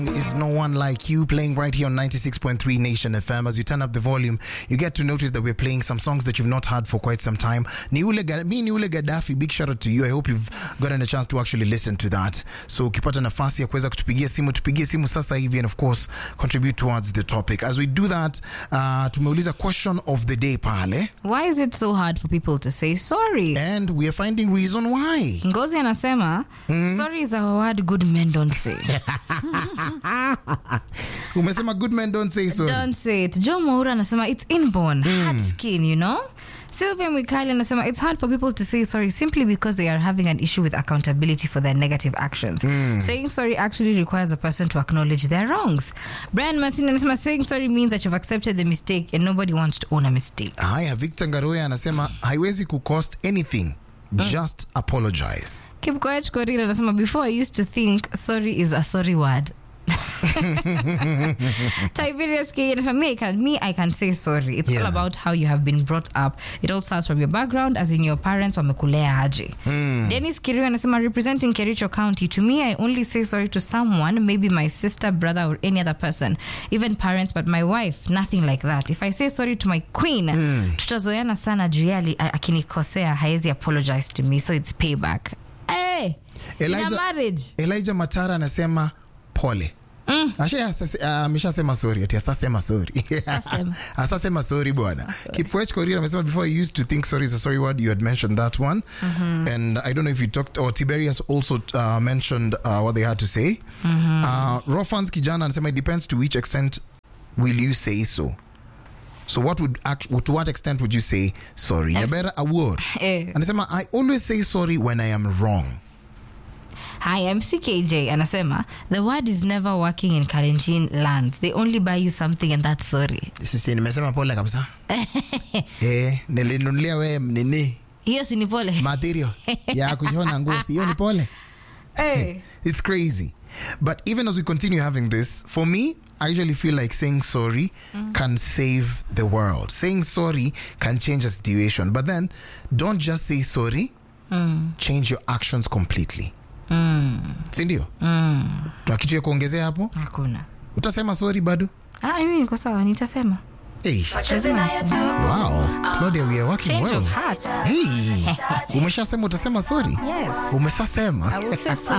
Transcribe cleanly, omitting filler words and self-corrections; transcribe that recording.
Is No One Like You, playing right here on 96.3 Nation FM. As you turn up the volume, you get to notice that we're playing some songs that you've not heard for quite some time. Niule Gaddafi, big shout out to you. I hope you've gotten a chance to actually listen to that. So ukipata nafasi ya kuweza kutupigia simu, tupigie simu sasa hivi, and of course contribute towards the topic. As we do that, tumeuliza question of the day pale. Why is it so hard for people to say sorry? And we are finding reason why. Ngozi anasema, sorry is a word good men don't say. Umesema good men don't say sorry. Don't say it. Joe Moura anasema it's inborn, hard skin, you know. Sylvia Mikali anasema it's hard for people to say sorry simply because they are having an issue with accountability for their negative actions. Saying sorry actually requires a person to acknowledge their wrongs. Brian Masini anasema saying sorry means that you've accepted the mistake and nobody wants to own a mistake. Haya, Victor Ngaroya anasema haiwezi kucost anything. Just apologize. Kipkoech Korira anasema before I used to think sorry is a sorry word. Tiberius K anasema I can say sorry. It's all about how you have been brought up. It all starts from your background, as in your parents wamekulea aje. Dennis Kiriu anasema representing Kericho County, to me I only say sorry to someone, maybe my sister, brother or any other person, even parents, but my wife nothing like that. If I say sorry to my queen, tutazoeana sana juu akinikosea haezi apologize to me, so it's payback. Hey, Elijah Matara anasema pole. Ameshasema sorry, ati asasema sorry. Asasema sorry bwana. Kipwech Korir amesema before I used to think sorry is a sorry word. You had mentioned that one. And I don't know if you talked, or Tiberius also mentioned what they had to say. Rofans Kijana anasema it depends to which extent will you say so. So to what extent would you say sorry? Nyabera Award anasema I always say sorry when I am wrong. Hi, I'm CKJ anasema the word is never working in Kalenjin land. They only buy you something and that's sorry. Sisi nimesema pole kabisa. Nilinunulia wewe nini? Hiyo si ni pole. Material ya kujiona nguo, hiyo ni pole. It's crazy. But even as we continue having this, for me, I usually feel like saying sorry can save the world. Saying sorry can change a situation. But then, don't just say sorry, change your actions completely. Sindio? Tuna kitu ya kuongezea hapo? Hakuna. Utasema sorry bado? Mimi niko sawa, nitasema. Hey. Wow. Claudia, we are working Change well. Of heart. Hey. Umeshasema utasema sorry? Yes. Umesasema. I will say sorry.